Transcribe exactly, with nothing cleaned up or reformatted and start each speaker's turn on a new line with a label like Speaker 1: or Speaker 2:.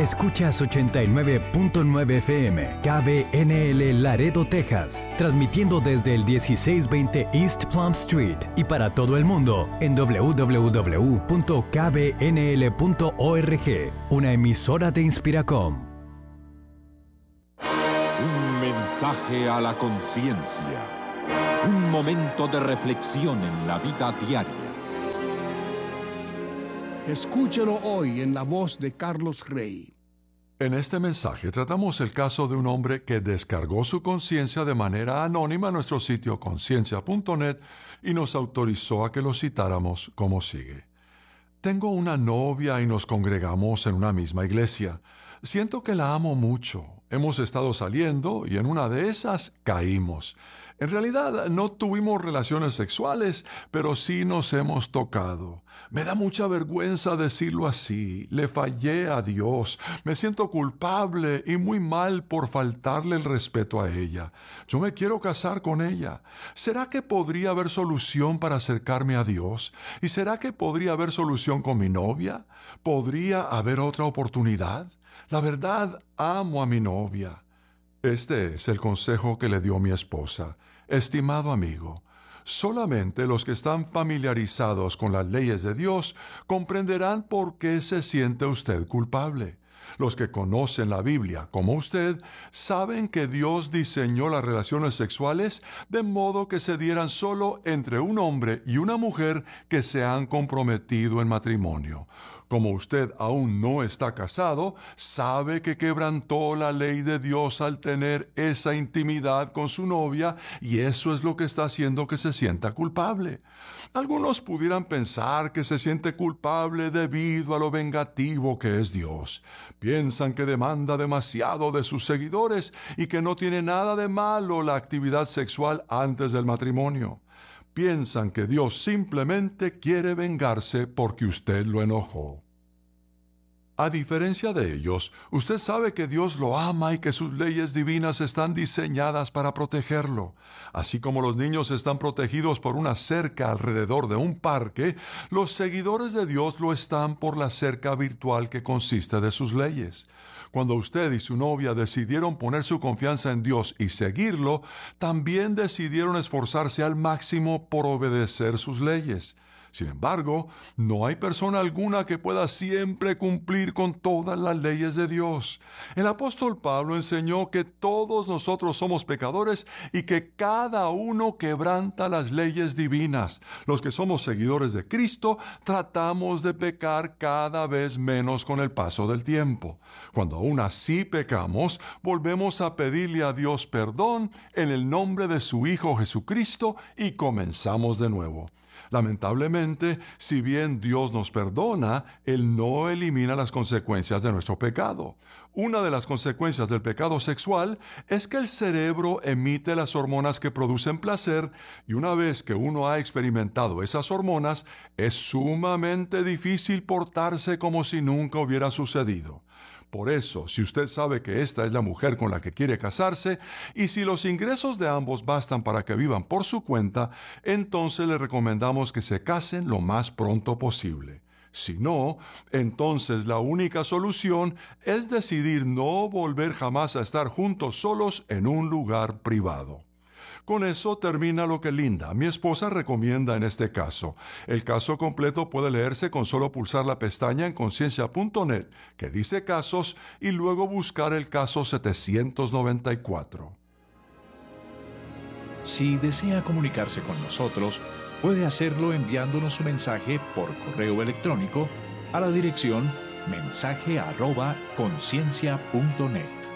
Speaker 1: Escuchas ochenta y nueve punto nueve F M, K B N L Laredo, Texas, transmitiendo desde el dieciséis veinte East Plum Street y para todo el mundo en doble u doble u doble u punto k b n l punto org, una emisora de Inspiracom.
Speaker 2: Un mensaje a la conciencia, un momento de reflexión en la vida diaria.
Speaker 3: Escúchelo hoy en la voz de Carlos Rey.
Speaker 4: En este mensaje tratamos el caso de un hombre que descargó su conciencia de manera anónima en nuestro sitio conciencia punto net y nos autorizó a que lo citáramos como sigue. Tengo una novia y nos congregamos en una misma iglesia. Siento que la amo mucho. Hemos estado saliendo y en una de esas caímos. En realidad no tuvimos relaciones sexuales, pero sí nos hemos tocado. Me da mucha vergüenza decirlo así. Le fallé a Dios. Me siento culpable y muy mal por faltarle el respeto a ella. Yo me quiero casar con ella. ¿Será que podría haber solución para acercarme a Dios? ¿Y será que podría haber solución con mi novia? ¿Podría haber otra oportunidad? La verdad, amo a mi novia. Este es el consejo que le dio mi esposa. Estimado amigo, solamente los que están familiarizados con las leyes de Dios comprenderán por qué se siente usted culpable. Los que conocen la Biblia como usted saben que Dios diseñó las relaciones sexuales de modo que se dieran solo entre un hombre y una mujer que se han comprometido en matrimonio. Como usted aún no está casado, sabe que quebrantó la ley de Dios al tener esa intimidad con su novia y eso es lo que está haciendo que se sienta culpable. Algunos pudieran pensar que se siente culpable debido a lo vengativo que es Dios. Piensan que demanda demasiado de sus seguidores y que no tiene nada de malo la actividad sexual antes del matrimonio. Piensan que Dios simplemente quiere vengarse porque usted lo enojó. A diferencia de ellos, usted sabe que Dios lo ama y que sus leyes divinas están diseñadas para protegerlo. Así como los niños están protegidos por una cerca alrededor de un parque, los seguidores de Dios lo están por la cerca virtual que consiste de sus leyes. Cuando usted y su novia decidieron poner su confianza en Dios y seguirlo, también decidieron esforzarse al máximo por obedecer sus leyes. Sin embargo, no hay persona alguna que pueda siempre cumplir con todas las leyes de Dios. El apóstol Pablo enseñó que todos nosotros somos pecadores y que cada uno quebranta las leyes divinas. Los que somos seguidores de Cristo tratamos de pecar cada vez menos con el paso del tiempo. Cuando aún así pecamos, volvemos a pedirle a Dios perdón en el nombre de su Hijo Jesucristo y comenzamos de nuevo. Lamentablemente, si bien Dios nos perdona, Él no elimina las consecuencias de nuestro pecado. Una de las consecuencias del pecado sexual es que el cerebro emite las hormonas que producen placer y una vez que uno ha experimentado esas hormonas, es sumamente difícil portarse como si nunca hubiera sucedido. Por eso, si usted sabe que esta es la mujer con la que quiere casarse y si los ingresos de ambos bastan para que vivan por su cuenta, entonces le recomendamos que se casen lo más pronto posible. Si no, entonces la única solución es decidir no volver jamás a estar juntos solos en un lugar privado. Con eso termina lo que Linda, mi esposa, recomienda en este caso. El caso completo puede leerse con solo pulsar la pestaña en conciencia punto net que dice casos y luego buscar el caso setecientos noventa y cuatro.
Speaker 5: Si desea comunicarse con nosotros, puede hacerlo enviándonos su mensaje por correo electrónico a la dirección mensaje arroba conciencia punto net.